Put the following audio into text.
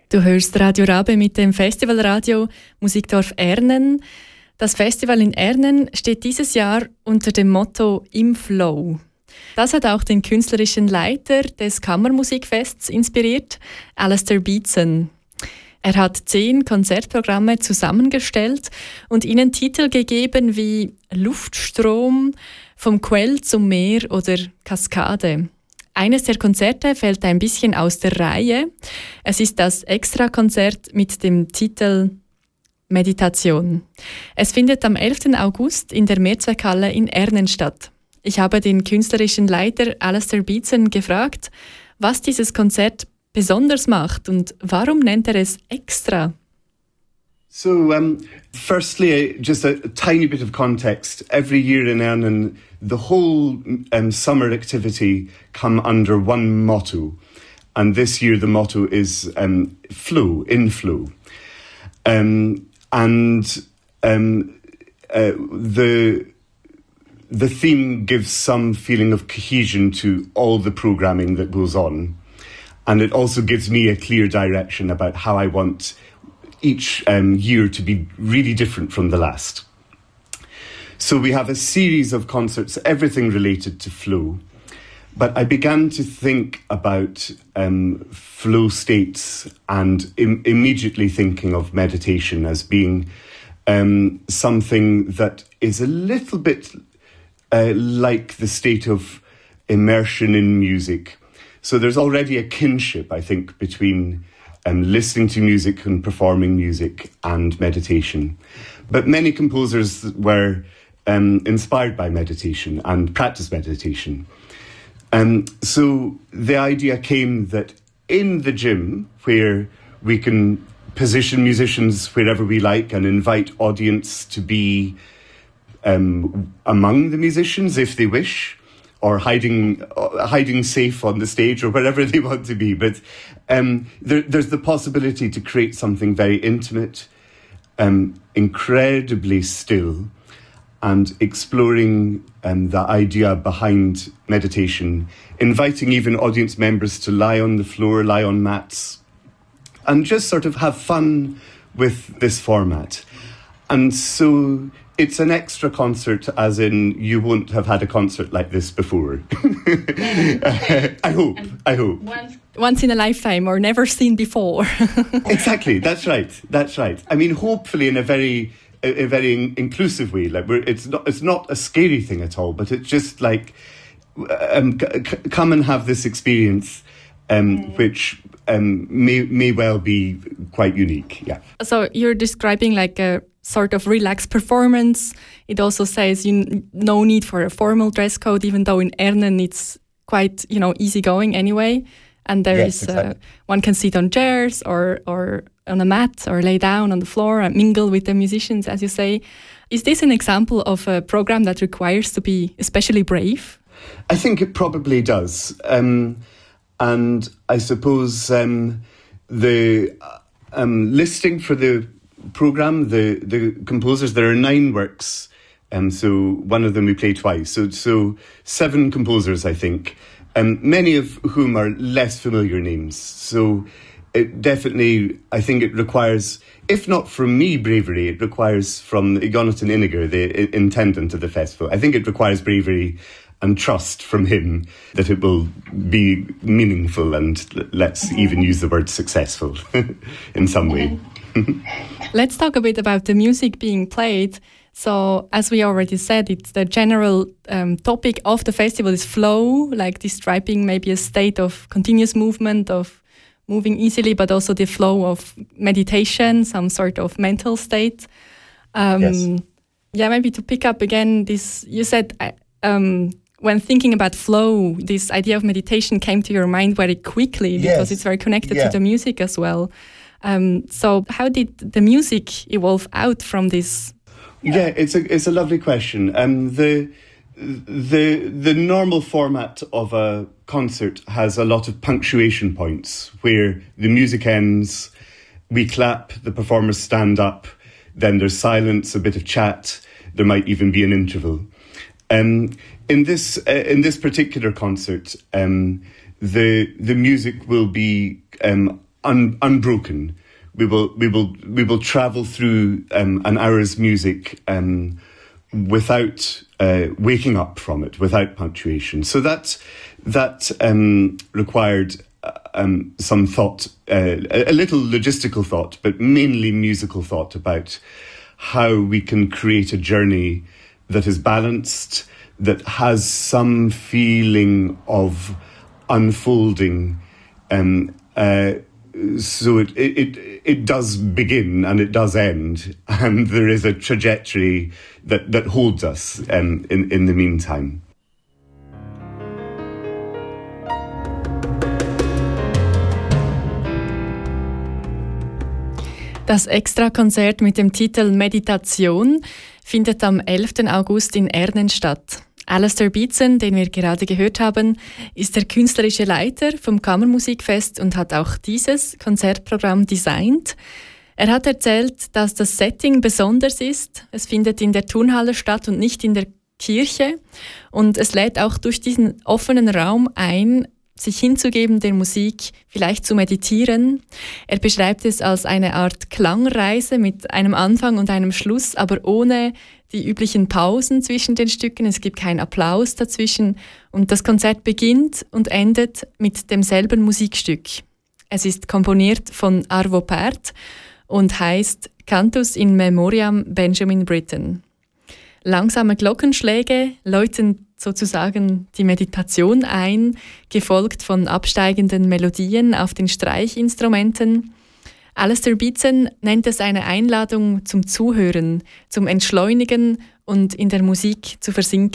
Du hörst Radio Rabe mit dem Festivalradio Musikdorf Ernen. Das Festival in Ernen steht dieses Jahr unter dem Motto Im Flow. Das hat auch den künstlerischen Leiter des Kammermusikfests inspiriert, Alistair Beatson. Er hat 10 Konzertprogramme zusammengestellt und ihnen Titel gegeben wie Luftstrom, Vom Quell zum Meer oder Kaskade. Eines der Konzerte fällt ein bisschen aus der Reihe. Es ist das Extrakonzert mit dem Titel Meditation. Es findet am 11. August in der Mehrzweckhalle in Ernen statt. Ich habe den künstlerischen Leiter Alistair Beatson gefragt, was dieses Konzert besonders macht und warum nennt er es Extra? So, firstly, just a tiny bit of context. Every year in Ernen, the whole summer activity come under one motto. And this year the motto is flow, in flow. The theme gives some feeling of cohesion to all the programming that goes on. And it also gives me a clear direction about how I want each year to be really different from the last. So we have a series of concerts, everything related to flow. But I began to think about flow states and immediately thinking of meditation as being something that is a little bit like the state of immersion in music. So there's already a kinship, I think, between listening to music and performing music and meditation. But many composers were inspired by meditation and practiced meditation. So the idea came that in the gym, where we can position musicians wherever we like and invite audience to be among the musicians if they wish, or hiding safe on the stage or wherever they want to be. But there's the possibility to create something very intimate, incredibly still, and exploring the idea behind meditation, inviting even audience members to lie on the floor, lie on mats, and just sort of have fun with this format. And so it's an extra concert, as in you won't have had a concert like this before. I hope. Once in a lifetime or never seen before. Exactly, that's right. I mean, hopefully in a very inclusive way. Like it's not a scary thing at all, but it's just like come and have this experience, which may well be quite unique. Yeah. So you're describing like a sort of relaxed performance. It also says no need for a formal dress code, even though in Ernen it's quite easygoing anyway. And there is exactly. One can sit on chairs or on a mat or lay down on the floor and mingle with the musicians, as you say. Is this an example of a program that requires to be especially brave? I think it probably does. And I suppose the listing for the program, the composers, there are 9 works. So one of them we play twice. So 7 composers, I think. Many of whom are less familiar names. So it definitely, I think it requires, if not from me, bravery, it requires from Jonathan Iniger, the intendant of the festival. I think it requires bravery and trust from him that it will be meaningful and let's even use the word successful in some way. Let's talk a bit about the music being played. So, as we already said, it's the general topic of the festival is flow, like describing maybe a state of continuous movement, of moving easily, but also the flow of meditation, some sort of mental state. Yes. Yeah, maybe to pick up again this, you said when thinking about flow, this idea of meditation came to your mind very quickly because it's very connected to the music as well. So, how did the music evolve out from this? Yeah, it's a lovely question. The normal format of a concert has a lot of punctuation points where the music ends, we clap, the performers stand up, then there's silence, a bit of chat, there might even be an interval. In this particular concert, the music will be unbroken. We will travel through an hour's music without waking up from it, without punctuation. So that required some thought, a little logistical thought, but mainly musical thought about how we can create a journey that is balanced, that has some feeling of unfolding. So it does begin and it does end, and there is a trajectory that holds us in the meantime. Das Extrakonzert mit dem Titel Meditation findet am 11. August in Ernen statt. Alistair Beatson, den wir gerade gehört haben, ist der künstlerische Leiter vom Kammermusikfest und hat auch dieses Konzertprogramm designt. Er hat erzählt, dass das Setting besonders ist. Es findet in der Turnhalle statt und nicht in der Kirche. Und es lädt auch durch diesen offenen Raum ein, sich hinzugeben der Musik, vielleicht zu meditieren. Er beschreibt es als eine Art Klangreise mit einem Anfang und einem Schluss, aber ohne die üblichen Pausen zwischen den Stücken. Es gibt keinen Applaus dazwischen und das Konzert beginnt und endet mit demselben Musikstück. Es ist komponiert von Arvo Pärt und heißt Cantus in Memoriam Benjamin Britten. Langsame Glockenschläge läuten sozusagen die Meditation ein, gefolgt von absteigenden Melodien auf den Streichinstrumenten. Alistair Beatson nennt es eine Einladung zum Zuhören, zum Entschleunigen und in der Musik zu versinken.